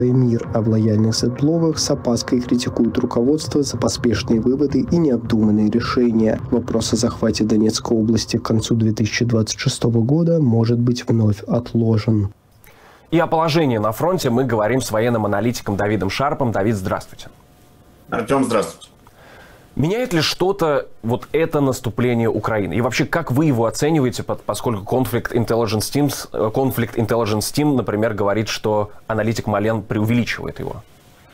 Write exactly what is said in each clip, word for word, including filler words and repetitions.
МИР, а в лояльных Светловых с опаской критикуют руководство за поспешные выводы и необдуманные решения. Вопрос о захвате Донецкой области к концу две тысячи двадцать шестого года может быть вновь отложен. И о положении на фронте мы говорим с военным аналитиком Давидом Шарпом. Давид, здравствуйте. Артем, здравствуйте. Меняет ли что-то вот это наступление Украины? И вообще, как вы его оцениваете, поскольку Conflict Intelligence Team, Conflict Intelligence Team, например, говорит, что аналитик Мален преувеличивает его?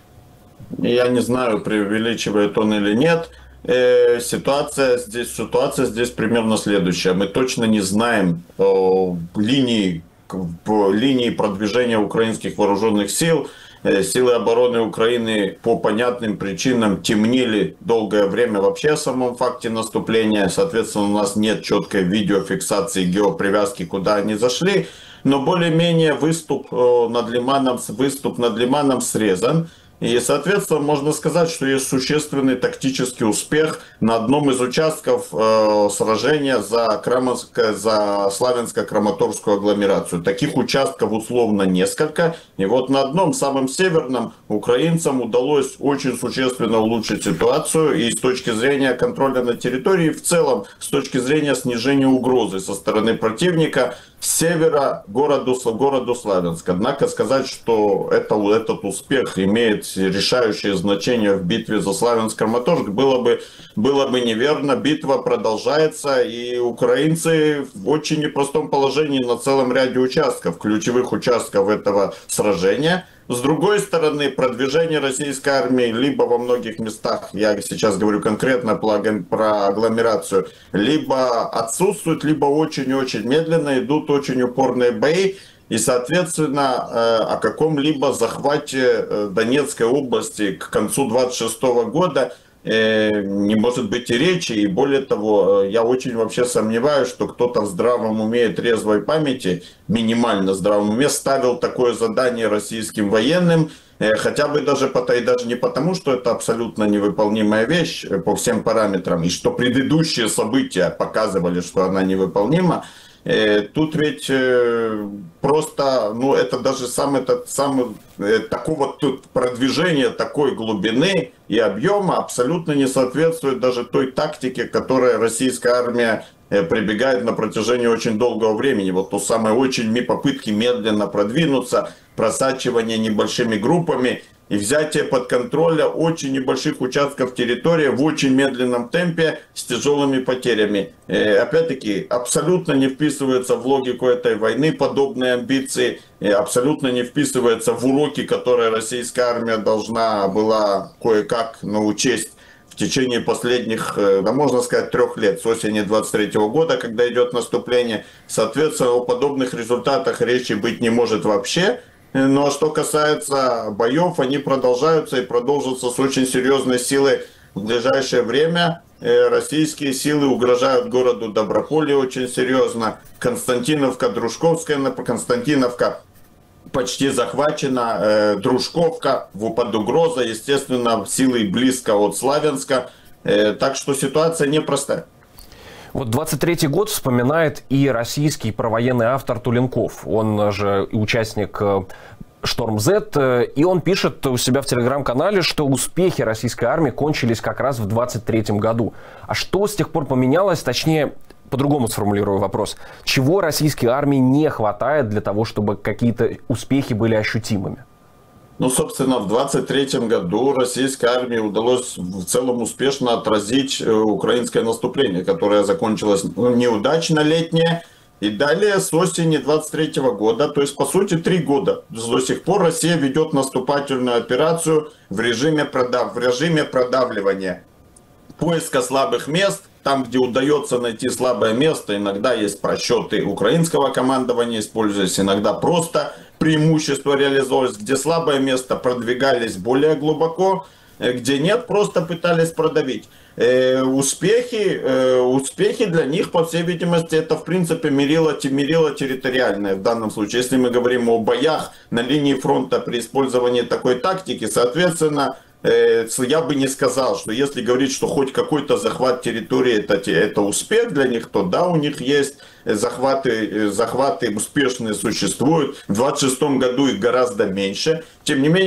Я не знаю, преувеличивает он или нет. Э, ситуация здесь, ситуация здесь примерно следующая. Мы точно не знаем э, линии, линии продвижения украинских вооруженных сил. Силы обороны Украины по понятным причинам темнили долгое время вообще о самом факте наступления. Соответственно, у нас нет четкой видеофиксации, геопривязки, куда они зашли. Но более-менее выступ над Лиманом, выступ над Лиманом срезан. И, соответственно, можно сказать, что есть существенный тактический успех на одном из участков э, сражения за, Крамовско, за Славянско-Краматорскую агломерацию. Таких участков условно несколько. И вот на одном, самом северном, украинцам удалось очень существенно улучшить ситуацию. И с точки зрения контроля на территории, в целом, с точки зрения снижения угрозы со стороны противника, с севера городу, городу Славянск. Однако сказать, что это, этот успех имеет решающее значение в битве за Славянск-Краматорск, было бы, было бы неверно. Битва продолжается, и украинцы в очень непростом положении на целом ряде участков, ключевых участков этого сражения. С другой стороны, продвижение российской армии либо во многих местах, я сейчас говорю конкретно про агломерацию, либо отсутствует, либо очень-очень медленно, идут очень упорные бои. И, соответственно, о каком-либо захвате Донецкой области к концу двадцать шестого года не может быть и речи. И более того, я очень вообще сомневаюсь, что кто-то в здравом уме и трезвой памяти, минимально здравом уме, ставил такое задание российским военным. Хотя бы даже, и даже не потому, что это абсолютно невыполнимая вещь по всем параметрам, и что предыдущие события показывали, что она невыполнима. Тут ведь просто, ну это даже сам этот самый такого тут продвижения такой глубины и объема абсолютно не соответствует даже той тактике, к которой российская армия прибегает на протяжении очень долгого времени. Вот то самое очень попытки медленно продвинуться, просачивание небольшими группами и взятие под контроль очень небольших участков территории в очень медленном темпе с тяжелыми потерями. И, опять-таки, абсолютно не вписывается в логику этой войны подобные амбиции, и абсолютно не вписывается в уроки, которые российская армия должна была кое-как научесть в течение последних, да можно сказать, трех лет, с осени двадцать третьего года, когда идет наступление. Соответственно, о подобных результатах речи быть не может вообще. Но что касается боев, они продолжаются и продолжатся с очень серьезной силой в ближайшее время. Российские силы угрожают городу Доброполе очень серьезно. Константиновка, Дружковская, Константиновка почти захвачена. Дружковка под угрозой, естественно, силы близко от Славянска. Так что ситуация непростая. Вот двадцать третий год вспоминает и российский провоенный автор Туленков. Он же участник Шторм Z, и он пишет у себя в телеграм-канале, что успехи российской армии кончились как раз в двадцать третьем году. А что с тех пор поменялось, точнее, по-другому сформулирую вопрос. Чего российской армии не хватает для того, чтобы какие-то успехи были ощутимыми? Ну, собственно, в двадцать третьем году российской армии удалось в целом успешно отразить украинское наступление, которое закончилось неудачно летнее. И далее с осени двадцать третьего года, то есть по сути три года, до сих пор Россия ведет наступательную операцию в режиме, продав... в режиме продавливания, поиска слабых мест. Там, где удается найти слабое место, иногда есть просчеты украинского командования, используясь иногда просто преимущество реализовывалось, где слабое место продвигались более глубоко, где нет, просто пытались продавить. Э, успехи, э, успехи для них, по всей видимости, это в принципе мерило, мерило территориальное в данном случае. Если мы говорим о боях на линии фронта при использовании такой тактики, соответственно, я бы не сказал, что если говорить, что хоть какой-то захват территории это, это успех для них, то да, у них есть захваты, захваты успешные существуют. В двадцать шестом году их гораздо меньше. Тем не менее,